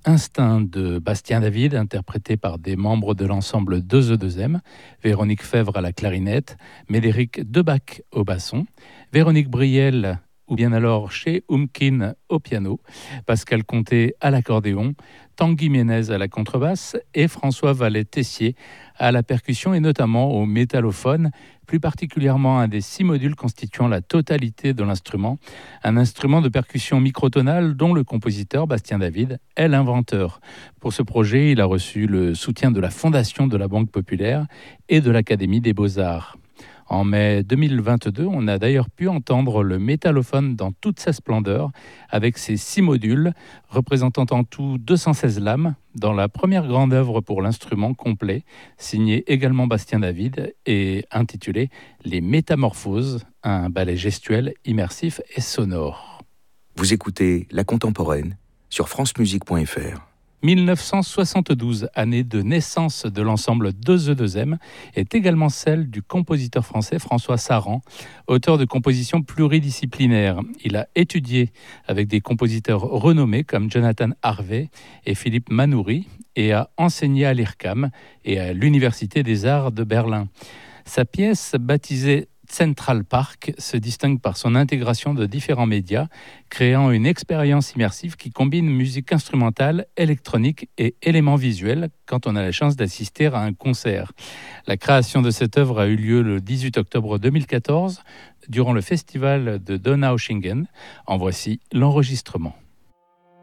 Instinct de Bastien David, interprété par des membres de l'ensemble 2E2M, Véronique Fèvre à la clarinette, Médéric Debac au basson, Véronique Briel ou bien alors chez Umkin au piano, Pascal Comté à l'accordéon, Tanguy Ménez à la contrebasse et François Vallet-Tessier à la percussion et notamment au métallophone, plus particulièrement un des 6 modules constituant la totalité de l'instrument, un instrument de percussion microtonale dont le compositeur Bastien David est l'inventeur. Pour ce projet, il a reçu le soutien de la Fondation de la Banque Populaire et de l'Académie des Beaux-Arts. En mai 2022, on a d'ailleurs pu entendre le métallophone dans toute sa splendeur, avec ses 6 modules, représentant en tout 216 lames, dans la première grande œuvre pour l'instrument complet, signée également Bastien David et intitulée « Les Métamorphoses », un ballet gestuel, immersif et sonore. Vous écoutez La Contemporaine sur francemusique.fr. 1972, année de naissance de l'ensemble 2E2M, est également celle du compositeur français François Saran, auteur de compositions pluridisciplinaires. Il a étudié avec des compositeurs renommés comme Jonathan Harvey et Philippe Manoury et a enseigné à l'IRCAM et à l'Université des Arts de Berlin. Sa pièce, baptisée Central Park, se distingue par son intégration de différents médias, créant une expérience immersive qui combine musique instrumentale, électronique et éléments visuels quand on a la chance d'assister à un concert. La création de cette œuvre a eu lieu le 18 octobre 2014 durant le festival de Donaueschingen. En voici l'enregistrement.